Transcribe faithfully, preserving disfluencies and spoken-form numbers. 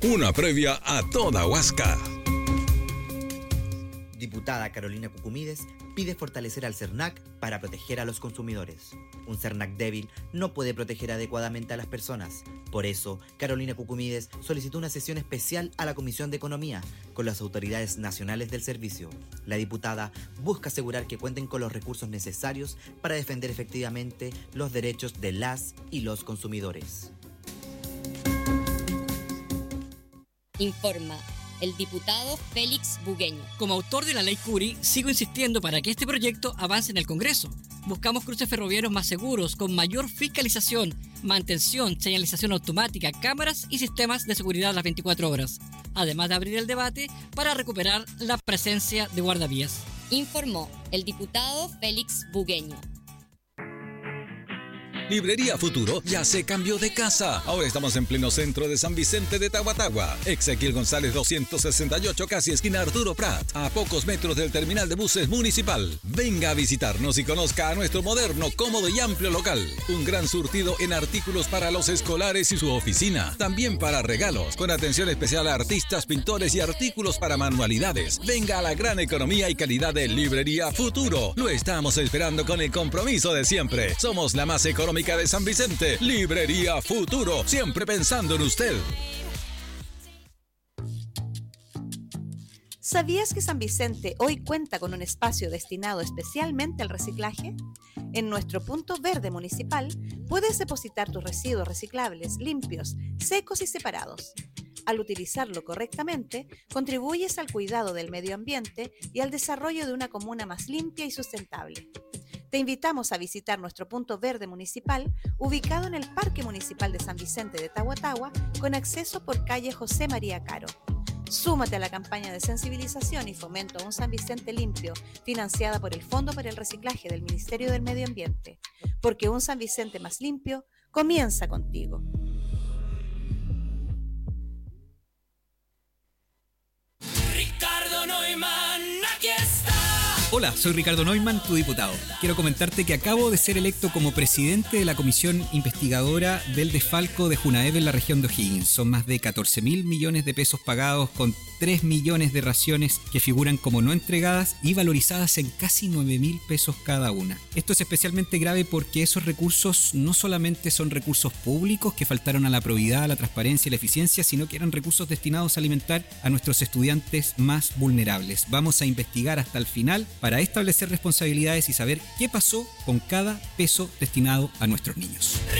una previa a toda Huasca. Diputada Carolina Cucumides pide fortalecer al CERNAC para proteger a los consumidores. Un CERNAC débil no puede proteger adecuadamente a las personas. Por eso, Carolina Cucumides solicitó una sesión especial a la Comisión de Economía con las autoridades nacionales del servicio. La diputada busca asegurar que cuenten con los recursos necesarios para defender efectivamente los derechos de las y los consumidores. Informa el diputado Félix Bugueño. Como autor de la ley Curi, sigo insistiendo para que este proyecto avance en el Congreso. Buscamos cruces ferroviarios más seguros, con mayor fiscalización, mantención, señalización automática, cámaras y sistemas de seguridad a las veinticuatro horas. Además de abrir el debate para recuperar la presencia de guardavías. Informó el diputado Félix Bugueño. Librería Futuro ya se cambió de casa. Ahora estamos en pleno centro de San Vicente de Tahuatahua. Ezequiel González doscientos sesenta y ocho, casi esquina Arturo Prat, a pocos metros del terminal de buses municipal. Venga a visitarnos y conozca a nuestro moderno, cómodo y amplio local. Un gran surtido en artículos para los escolares y su oficina. También para regalos, con atención especial a artistas, pintores y artículos para manualidades. Venga a la gran economía y calidad de Librería Futuro. Lo estamos esperando con el compromiso de siempre. Somos la más económica de San Vicente. Librería Futuro, siempre pensando en usted. ¿Sabías que San Vicente hoy cuenta con un espacio destinado especialmente al reciclaje? En nuestro punto verde municipal puedes depositar tus residuos reciclables limpios, secos y separados. Al utilizarlo correctamente, contribuyes al cuidado del medio ambiente y al desarrollo de una comuna más limpia y sustentable. Te invitamos a visitar nuestro punto verde municipal, ubicado en el Parque Municipal de San Vicente de Tahuatahua, con acceso por calle José María Caro. Súmate a la campaña de sensibilización y fomento a un San Vicente limpio, financiada por el Fondo para el Reciclaje del Ministerio del Medio Ambiente, porque un San Vicente más limpio comienza contigo. Ricardo Neumann, aquí está. Hola, soy Ricardo Neumann, tu diputado. Quiero comentarte que acabo de ser electo como presidente de la Comisión Investigadora del Desfalco de Junaed en la región de O'Higgins. Son más de catorce mil millones de pesos pagados, con tres millones de raciones que figuran como no entregadas y valorizadas en casi nueve mil pesos cada una. Esto es especialmente grave porque esos recursos no solamente son recursos públicos que faltaron a la probidad, a la transparencia y la eficiencia, sino que eran recursos destinados a alimentar a nuestros estudiantes más vulnerables. Vamos a investigar hasta el final para establecer responsabilidades y saber qué pasó con cada peso destinado a nuestros niños.